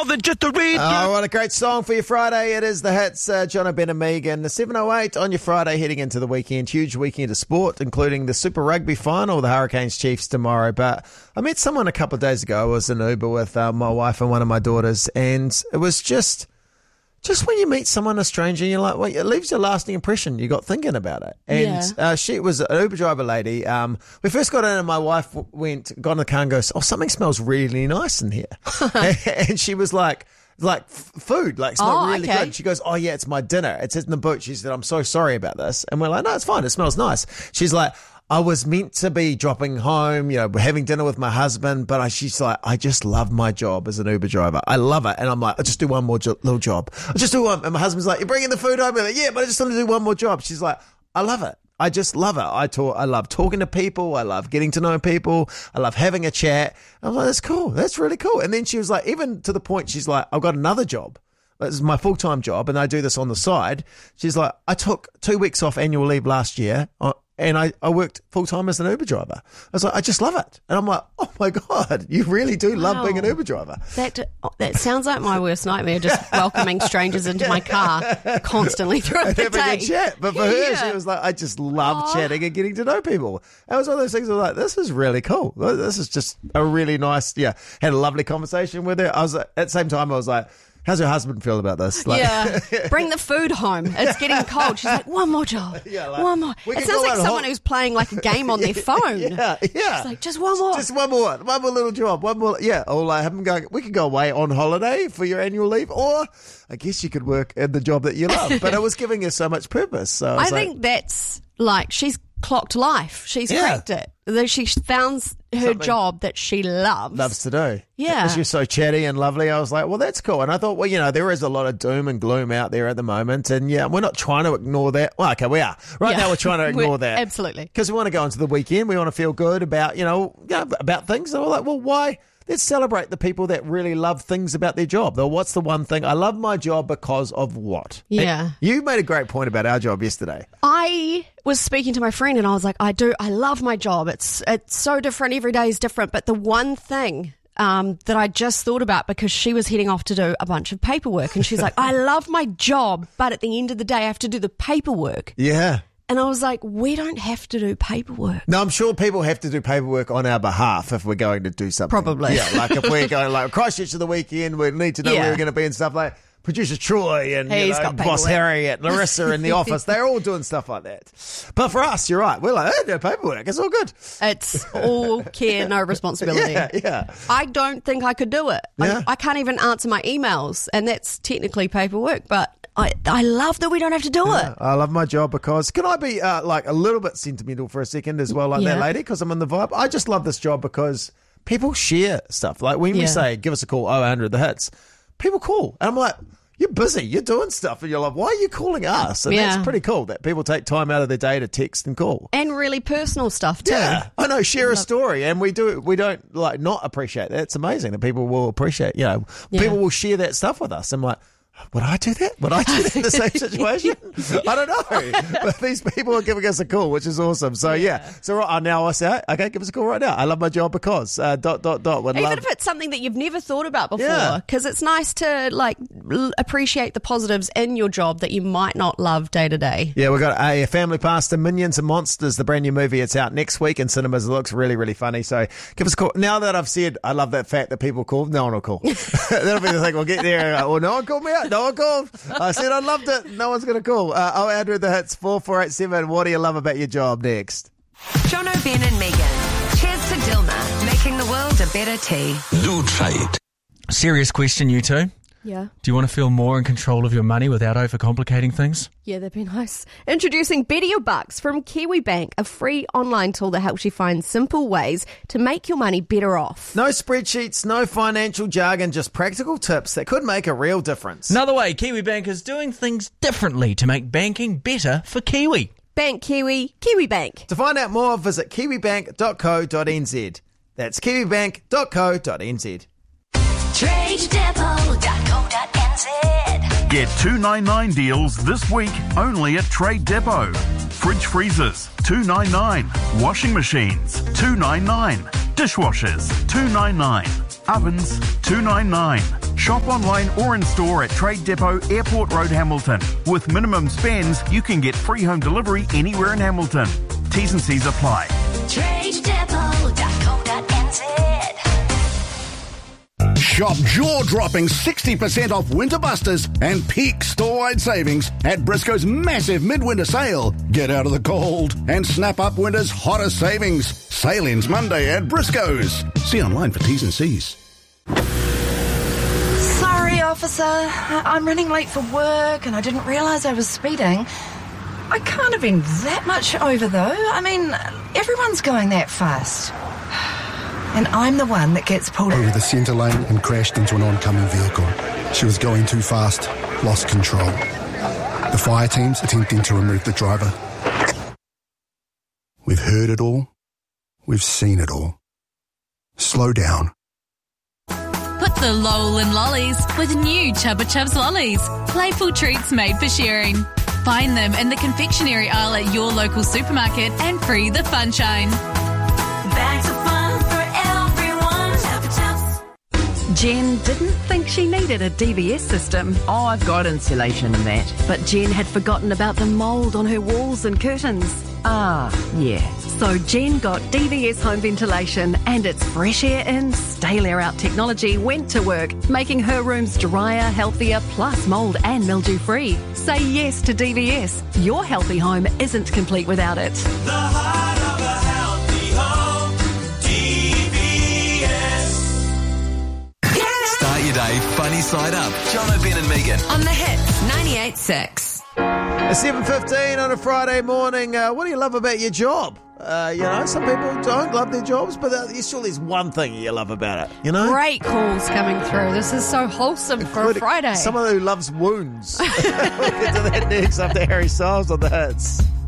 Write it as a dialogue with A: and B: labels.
A: more than just a read.
B: Oh, what a great song for your Friday. It is the hits, Jono, Ben and Megan. The 7:08 on your Friday heading into the weekend. Huge weekend of sport, including the Super Rugby final, the Hurricanes Chiefs tomorrow. But I met someone a couple of days ago. I was in Uber with my wife and one of my daughters, and it was just when you meet someone, a stranger, you're like, well, it leaves a lasting impression. You got thinking about it. And she was an Uber driver lady. We first got in and my wife got in the car and goes, oh, something smells really nice in here. And she was like food, like smelled really good. She goes, oh yeah, it's my dinner. It's in the boot. She said, I'm so sorry about this. And we're like, no, it's fine. It smells nice. She's like, I was meant to be dropping home, having dinner with my husband, but she's like, I just love my job as an Uber driver. I love it. And I'm like, I'll just do one more little job. I'll just do one. And my husband's like, you're bringing the food home? I'm like, yeah, but I just want to do one more job. She's like, I love it. I just love it. I love talking to people. I love getting to know people. I love having a chat. I'm like, that's cool. That's really cool. And then she was like, even to the point, she's like, I've got another job. This is my full-time job, and I do this on the side. She's like, I took 2 weeks off annual leave last year, and I worked full-time as an Uber driver. I was like, I just love it. And I'm like, oh my God, you really do love being an Uber driver.
C: That sounds like my worst nightmare, just welcoming strangers into my car constantly throughout the day.
B: Having a chat. But for her, she was like, I just love chatting and getting to know people. And it was one of those things I was like, this is really cool. This is just a really nice, had a lovely conversation with her. I was at the same time, I was like, how's your husband feel about this?
C: Bring the food home. It's getting cold. She's like, one more job. One more. It sounds like someone who's playing like a game on their phone.
B: Yeah.
C: She's like, just one more.
B: Just one more little job. One more. Yeah. Or like have them going, we could go away on holiday for your annual leave, or I guess you could work in the job that you love. But it was giving her so much purpose. So I
C: think that's like, she's clocked life. She's cracked it. She found her job that she loves
B: to do.
C: Yeah.
B: She was so chatty and lovely. I was like, well, that's cool. And I thought, well, there is a lot of doom and gloom out there at the moment. And we're not trying to ignore that. Well, okay, we are. Right now we're trying to ignore that.
C: Absolutely.
B: Because we want to go into the weekend. We want to feel good about, about things. And we're like, well, why? Let's celebrate the people that really love things about their job. Though, what's the one thing? I love my job because of what?
C: Yeah.
B: And you made a great point about our job yesterday.
C: I was speaking to my friend and I was like, I love my job. It's so different. Every day is different. But the one thing that I just thought about, because she was heading off to do a bunch of paperwork, and she's like, I love my job, but at the end of the day, I have to do the paperwork.
B: Yeah.
C: And I was like, we don't have to do paperwork.
B: No, I'm sure people have to do paperwork on our behalf if we're going to do something.
C: Probably.
B: Yeah, like if we're going like Christchurch for the weekend, we need to know where we're going to be and stuff like Producer Troy and Boss Harriet, Larissa in the office. They're all doing stuff like that. But for us, you're right. We're like, no paperwork. It's all good.
C: It's all care, no responsibility.
B: Yeah.
C: I don't think I could do it.
B: Yeah.
C: I can't even answer my emails, and that's technically paperwork, but I love that we don't have to do it.
B: I love my job because, can I be like a little bit sentimental for a second as well, like that lady, because I'm in the vibe. I just love this job because people share stuff. Like when we say, give us a call, 0800 the hits, people call. And I'm like, you're busy, you're doing stuff, and you're like, why are you calling us? And that's pretty cool that people take time out of their day to text and call.
C: And really personal stuff too.
B: Yeah, I know, share a story, and we don't like not appreciate that. It's amazing that people will appreciate, people will share that stuff with us. I'm like, would I do that? Would I do that in the same situation? I don't know. But these people are giving us a call, which is awesome. So, So now I say, okay, give us a call right now. I love my job because, ... Even
C: if it's something that you've never thought about before, because it's nice to, appreciate the positives in your job that you might not love day to day.
B: Yeah, we've got a family pass to Minions and Monsters, the brand new movie. It's out next week in cinemas. It looks really, really funny. So give us a call. Now that I've said I love that fact that people call, no one will call. That'll be the thing. We'll get there. Well, no one called me out. No one called. I said I loved it. No one's going to call. Andrew, the hits 4487. What do you love about your job? Next.
D: Jono, Ben and Megan. Cheers to Dilma, making the world a better tea.
A: Do trade. Serious question, you two.
C: Yeah.
A: Do you want to feel more in control of your money without overcomplicating things?
C: Yeah, that'd be nice. Introducing Better Your Bucks from KiwiBank, a free online tool that helps you find simple ways to make your money better off.
B: No spreadsheets, no financial jargon, just practical tips that could make a real difference.
A: Another way KiwiBank is doing things differently to make banking better for Kiwi.
C: Bank Kiwi, KiwiBank.
B: To find out more, visit kiwibank.co.nz. That's kiwibank.co.nz.
D: TradeDepot.co.nz.
E: Get $2.99 deals this week only at Trade Depot. Fridge freezers, $2.99. Washing machines, $2.99. Dishwashers, $2.99. Ovens, $2.99. Shop online or in store at Trade Depot, Airport Road, Hamilton. With minimum spends, you can get free home delivery anywhere in Hamilton. T's and C's apply.
F: TradeDepot.co.nz. Shop jaw-dropping 60% off Winter Busters and peak store-wide savings at Briscoe's massive midwinter sale. Get out of the cold and snap up winter's hottest savings. Sale ends Monday at Briscoe's. See online for T's and C's.
G: Sorry, officer. I'm running late for work and I didn't realise I was speeding. I can't have been that much over, though. I mean, everyone's going that fast. And I'm the one that gets pulled
H: over the centre lane and crashed into an oncoming vehicle. She was going too fast, lost control. The fire team's attempting to remove the driver. We've heard it all. We've seen it all. Slow down.
I: Put the lol in lollies with new Chubba Chubs lollies. Playful treats made for sharing. Find them in the confectionery aisle at your local supermarket and free the funshine. Bags of fun for everyone. Chubba Chubs.
C: Jen didn't think she needed a DVS system.
J: Oh, I've got insulation in that.
C: But Jen had forgotten about the mould on her walls and curtains.
J: Ah, yeah.
C: So Jen got DVS home ventilation, and its fresh air in, stale air out technology went to work, making her rooms drier, healthier, plus mould and mildew free. Say yes to DVS. Your healthy home isn't complete without it.
K: The heart of a healthy home, DVS.
L: Start your day funny side up. Jono, Ben and Megan.
D: On the Hits 98.6.
B: 7:15 on a Friday morning. What do you love about your job? Some people don't love their jobs, but surely there's one thing you love about it, you know?
C: Great calls coming through. This is so wholesome for a Friday.
B: Someone who loves wounds. We'll get to that next after Harry Styles on the Hits.